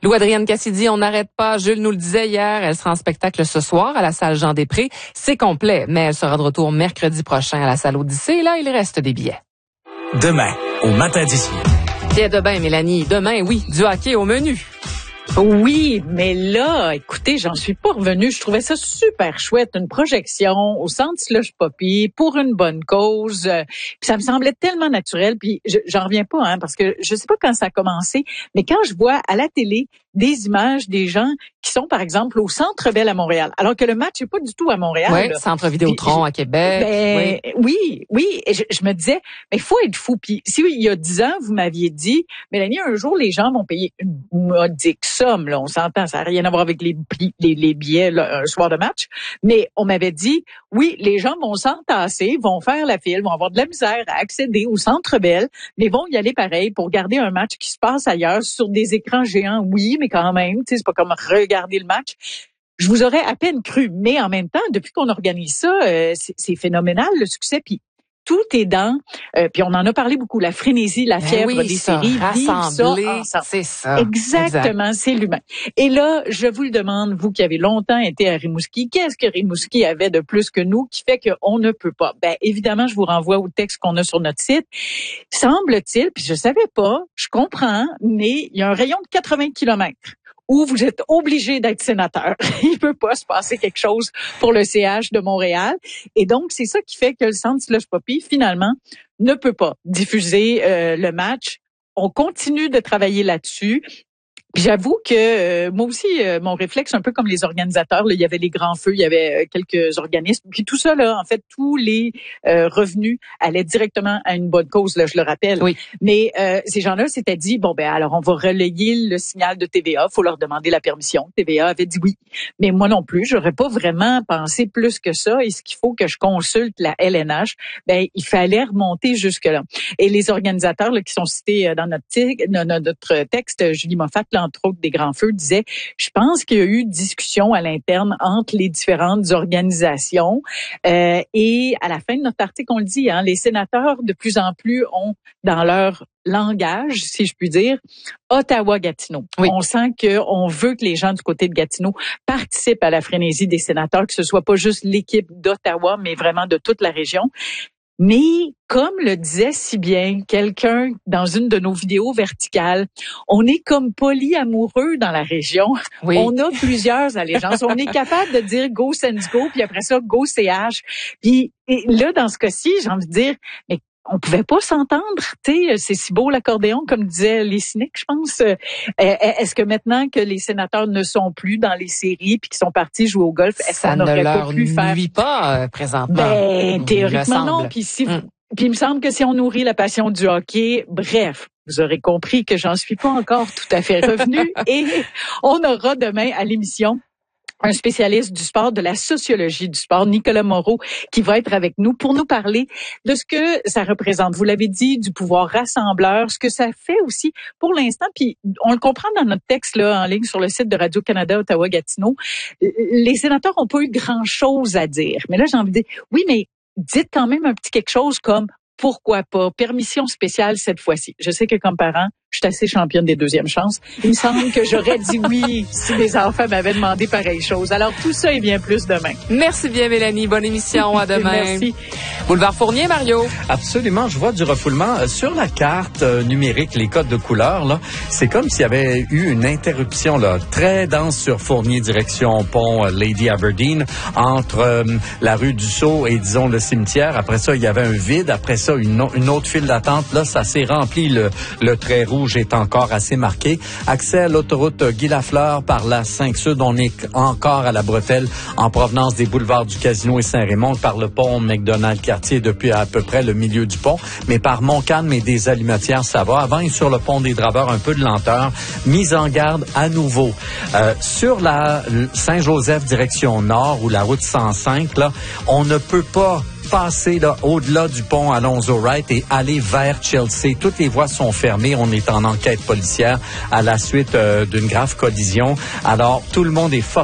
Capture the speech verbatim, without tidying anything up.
Lou-Adrienne Cassidy, on n'arrête pas. Jules nous le disait hier, elle sera en spectacle ce soir à la salle Jean-Després. C'est complet, mais elle sera de retour mercredi prochain à la salle Odyssée. Et là, il reste des billets. Demain, au matin d'ici. Tiens, demain, Mélanie. Demain, oui, du hockey au menu. Oui, mais là, écoutez, j'en suis pas revenue. Je trouvais ça super chouette, une projection au Centre Slush Poppy pour une bonne cause. Euh, puis ça me semblait tellement naturel. Puis je, j'en reviens pas, hein, parce que je sais pas quand ça a commencé, mais quand je vois à la télé des images des gens qui sont, par exemple, au Centre Bell à Montréal, alors que le match n'est pas du tout à Montréal. Oui, Centre Vidéotron à Québec. Ben, oui, oui, oui. Et je, je me disais, mais il faut être fou. Puis si il y a dix ans, vous m'aviez dit, Mélanie, un jour, les gens vont payer une modique somme. Là, on s'entend, ça n'a rien à voir avec les, les, les billets là, un soir de match. Mais on m'avait dit, oui, les gens vont s'entasser, vont faire la file, vont avoir de la misère à accéder au Centre Bell, mais vont y aller pareil pour garder un match qui se passe ailleurs sur des écrans géants, oui, mais quand même, tu sais, c'est pas comme regarder le match. Je vous aurais à peine cru, mais en même temps, depuis qu'on organise ça, euh, c'est, c'est phénoménal le succès. Puis tout est dans, euh, puis on en a parlé beaucoup, la frénésie, la fièvre oui, des ça, séries, rassembler, vivre ça c'est ça. Exactement, exact. C'est l'humain. Et là, je vous le demande, vous qui avez longtemps été à Rimouski, qu'est-ce que Rimouski avait de plus que nous qui fait qu'on ne peut pas? Ben évidemment, je vous renvoie au texte qu'on a sur notre site. Semble-t-il, puis je savais pas, je comprends, mais il y a un rayon de quatre-vingts kilomètres où vous êtes obligé d'être sénateur. Il peut pas se passer quelque chose pour le C H de Montréal. Et donc, c'est ça qui fait que le Centre Slush Poppy, finalement, ne peut pas diffuser euh, le match. On continue de travailler là-dessus. Puis j'avoue que euh, moi aussi, euh, mon réflexe, un peu comme les organisateurs, là, il y avait les grands feux, il y avait euh, quelques organismes, puis tout ça, là, en fait, tous les euh, revenus allaient directement à une bonne cause, là, je le rappelle. Oui. Mais euh, ces gens-là s'étaient dit, bon, ben alors on va relayer le signal de T V A, faut leur demander la permission. T V A avait dit oui. Mais moi non plus, j'aurais pas vraiment pensé plus que ça. Et ce qu'il faut que je consulte la L N H, ben il fallait remonter jusque-là. Et les organisateurs là, qui sont cités dans notre, t- notre texte, Julie Moffat, là, entre autres des grands feux, disait, je pense qu'il y a eu discussion à l'interne entre les différentes organisations euh, et à la fin de notre article, on le dit, hein, les sénateurs de plus en plus ont dans leur langage, si je puis dire, Ottawa-Gatineau. Oui. On sent qu'on veut que les gens du côté de Gatineau participent à la frénésie des sénateurs, que ce soit pas juste l'équipe d'Ottawa, mais vraiment de toute la région. Mais comme le disait si bien quelqu'un dans une de nos vidéos verticales, on est comme polyamoureux dans la région. Oui. On a plusieurs allégeances. On est capable de dire go Sens go, puis après ça go C H. Puis et là dans ce cas-ci, j'ai envie de dire, mais on pouvait pas s'entendre, tu sais, c'est si beau l'accordéon, comme disaient les cyniques, je pense. Est-ce que maintenant que les sénateurs ne sont plus dans les séries puis qu'ils sont partis jouer au golf, est-ce ça qu'on n'aurait pas pu faire... Ça ne leur nuit pas euh, présentement. Ben, théoriquement non. Puis si, hum. puis il me semble que si on nourrit la passion du hockey, bref, vous aurez compris que j'en suis pas encore tout à fait revenue. Et on aura demain à l'émission un spécialiste du sport, de la sociologie du sport, Nicolas Moreau, qui va être avec nous pour nous parler de ce que ça représente. Vous l'avez dit, du pouvoir rassembleur, ce que ça fait aussi pour l'instant. Puis on le comprend dans notre texte là en ligne sur le site de Radio-Canada Ottawa-Gatineau. Les sénateurs n'ont pas eu grand-chose à dire. Mais là, j'ai envie de dire, oui, mais dites quand même un petit quelque chose comme pourquoi pas, permission spéciale cette fois-ci. Je sais que comme parent, je suis assez championne des deuxièmes chances. Il me semble que j'aurais dit oui si mes enfants m'avaient demandé pareille chose. Alors, tout ça et bien plus demain. Merci bien, Mélanie. Bonne émission. À demain. Merci. Boulevard Fournier, Mario. Absolument. Je vois du refoulement. Sur la carte numérique, les codes de couleur, là, c'est comme s'il y avait eu une interruption là, très dense sur Fournier, direction pont Lady Aberdeen, entre euh, la rue du Sceau et, disons, le cimetière. Après ça, il y avait un vide. Après ça, une, une autre file d'attente. Là, ça s'est rempli. Le, le trait rouge est encore assez marqué. Accès à l'autoroute Guy Lafleur par la cinq Sud. On est encore à la bretelle en provenance des boulevards du Casino et Saint-Raymond par le pont McDonald-Cartier depuis à peu près le milieu du pont. Mais par Montcalm et des Alimentières, ça va. Avant et sur le pont des Draveurs, un peu de lenteur. Mise en garde à nouveau. Euh, sur la Saint-Joseph direction nord ou la route cent cinq, là, on ne peut pas passer là, au-delà du pont Alonzo Wright et aller vers Chelsea. Toutes les voies sont fermées. On est en enquête policière à la suite euh, d'une grave collision. Alors, tout le monde est forcé